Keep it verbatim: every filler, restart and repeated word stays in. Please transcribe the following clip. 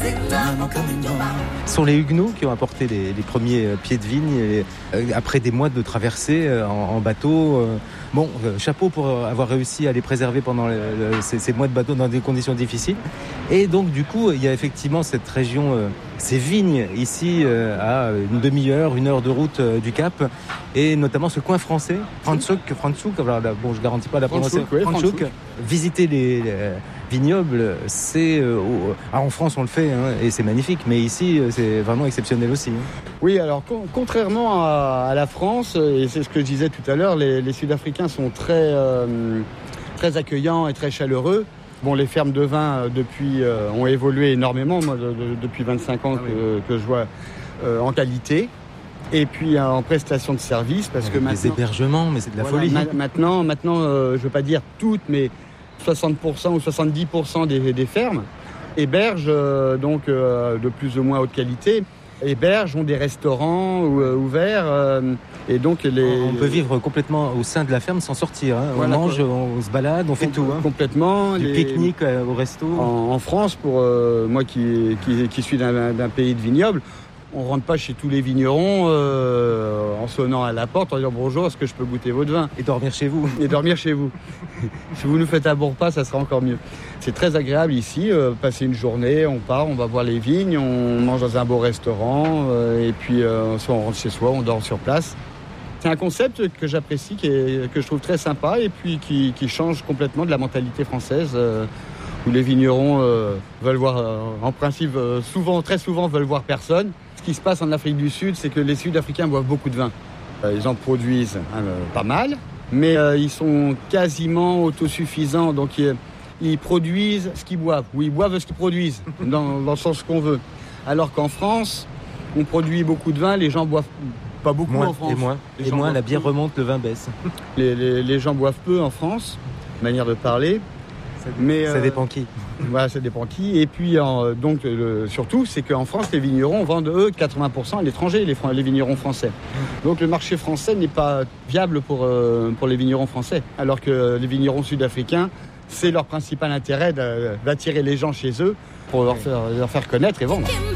Ce sont les Huguenots qui ont apporté les, les premiers pieds de vigne et, euh, après des mois de traversée euh, en, en bateau. Euh, bon, euh, chapeau pour avoir réussi à les préserver pendant le, le, ces, ces mois de bateau dans des conditions difficiles. Et donc du coup, il y a effectivement cette région, euh, ces vignes ici euh, à une demi-heure, une heure de route euh, du Cap, et notamment ce coin français, Franschhoek, Franschhoek, alors là, bon, je garantis pas la prononciation. Oui, Franschhoek. Visiter les, les vignobles, c'est euh, au... alors en France on le fait hein, et c'est magnifique, mais ici c'est vraiment exceptionnel aussi. Hein. Oui, alors con- contrairement à, à la France, et c'est ce que je disais tout à l'heure, les, les Sud-Africains sont très, euh, très accueillants et très chaleureux. Bon, les fermes de vin euh, depuis euh, ont évolué énormément. Moi, de, de, depuis vingt-cinq ans ah, que, oui. que je vois euh, en qualité. Et puis euh, en prestation de service, parce Avec que maintenant... des hébergements, mais c'est de la voilà, folie. Ma- maintenant, maintenant euh, je ne veux pas dire toutes, mais soixante pour cent ou soixante-dix pour cent des, des fermes hébergent euh, donc euh, de plus ou moins haute qualité, hébergent, ont des restaurants euh, ouverts. Euh, et donc les... On peut vivre complètement au sein de la ferme sans sortir. Hein. Voilà, on mange, quoi. on se balade, on fait Com- tout. Hein. Complètement. Du les... pique-nique euh, au resto. En, en France, pour euh, moi qui, qui, qui suis d'un, d'un pays de vignobles, on ne rentre pas chez tous les vignerons euh, en sonnant à la porte en disant bonjour, est-ce que je peux goûter votre vin ? Et dormir chez vous. Et dormir chez vous. Si vous nous faites un bon repas, ça sera encore mieux. C'est très agréable ici, euh, passer une journée, on part, on va voir les vignes, on mange dans un beau restaurant, euh, et puis euh, soit on rentre chez soi, on dort sur place. C'est un concept que j'apprécie, qui est, que je trouve très sympa, et puis qui, qui change complètement de la mentalité française, euh, où les vignerons euh, veulent voir, euh, en principe, euh, souvent, très souvent, veulent voir personne. Ce qui se passe en Afrique du Sud, c'est que les Sud-Africains boivent beaucoup de vin. Euh, ils en produisent hein, euh, pas mal, mais euh, ils sont quasiment autosuffisants. Donc ils, ils produisent ce qu'ils boivent, ou ils boivent ce qu'ils produisent, dans, dans le sens qu'on veut. Alors qu'en France, on produit beaucoup de vin, les gens boivent pas beaucoup moins, en France. Et moins, les et moins la peu. bière remonte, le vin baisse. Les, les, les gens boivent peu en France, manière de parler. Ça, mais, ça euh, dépend qui. Voilà, ça dépend qui. Et puis, en, donc, le, surtout, c'est qu'en France, les vignerons vendent, eux, quatre-vingts pour cent à l'étranger, les, les vignerons français. Donc, le marché français n'est pas viable pour, euh, pour les vignerons français. Alors que les vignerons sud-africains, c'est leur principal intérêt d'attirer les gens chez eux pour leur faire, leur faire connaître et vendre.